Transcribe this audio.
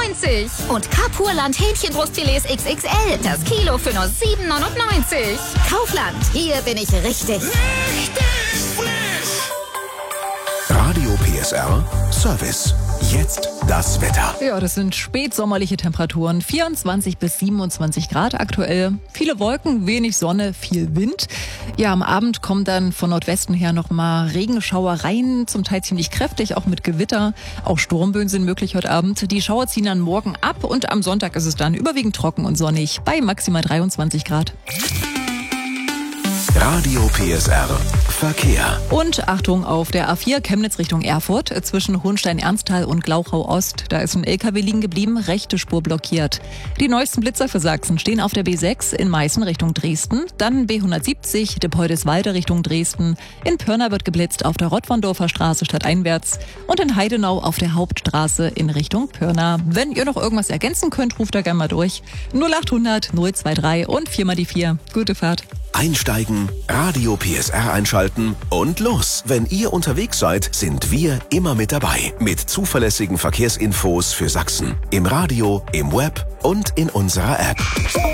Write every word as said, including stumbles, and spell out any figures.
neunzig. Und Carpurland Hähnchenbrustfilets X X L. Das Kilo für nur sieben neunundneunzig. Kaufland, hier bin ich richtig. Richtig frisch! Radio P S R Service. Jetzt das Wetter. Ja, das sind spätsommerliche Temperaturen. vierundzwanzig bis siebenundzwanzig Grad aktuell. Viele Wolken, wenig Sonne, viel Wind. Ja, am Abend kommen dann von Nordwesten her nochmal Regenschauer rein, zum Teil ziemlich kräftig, auch mit Gewitter. Auch Sturmböen sind möglich heute Abend. Die Schauer ziehen dann morgen ab und am Sonntag ist es dann überwiegend trocken und sonnig bei maximal dreiundzwanzig Grad. Radio P S R Verkehr. Und Achtung auf der A vier Chemnitz Richtung Erfurt zwischen Hohenstein-Ernsthal und Glauchau-Ost. Da ist ein L K W liegen geblieben, rechte Spur blockiert. Die neuesten Blitzer für Sachsen stehen auf der B sechs in Meißen Richtung Dresden, dann B hundertsiebzig Depoldeswalde Richtung Dresden. In Pirna wird geblitzt auf der Rottwandorfer Straße stadteinwärts und in Heidenau auf der Hauptstraße in Richtung Pirna. Wenn ihr noch irgendwas ergänzen könnt, ruft da gerne mal durch. null achthundert null drei und vier mal die vier. Gute Fahrt. Einsteigen, Radio P S R einschalten und los. Wenn ihr unterwegs seid, sind wir immer mit dabei. Mit zuverlässigen Verkehrsinfos für Sachsen. Im Radio, im Web und in unserer App.